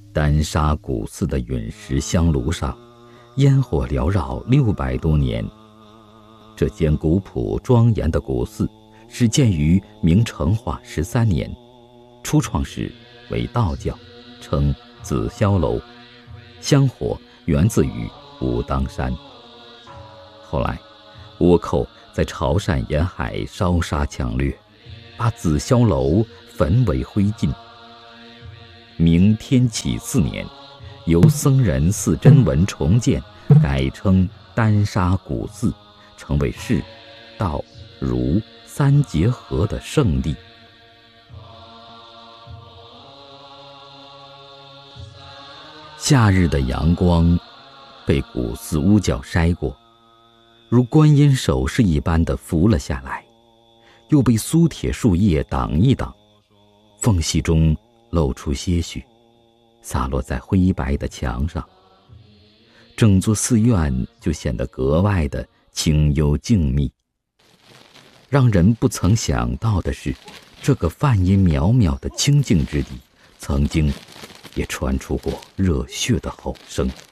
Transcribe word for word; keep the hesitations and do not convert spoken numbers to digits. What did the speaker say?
丹砂古寺的陨石香炉上，烟火缭绕六百多年。这间古朴庄严的古寺始建于明成化十三年，初创时为道教，称紫霄楼，香火源自于武当山。后来倭寇在潮汕沿海烧杀抢掠，把紫霄楼焚为灰烬。明天启四年，由僧人寺真文重建，改称丹砂古寺，成为释、道、儒三结合的圣地。夏日的阳光被古寺屋角筛过，如观音手势一般的浮了下来，又被苏铁树叶挡一挡，缝隙中露出些许，洒落在灰白的墙上。整座寺院就显得格外的清幽静谧。让人不曾想到的是，这个梵音渺渺的清静之地，曾经也传出过热血的吼声。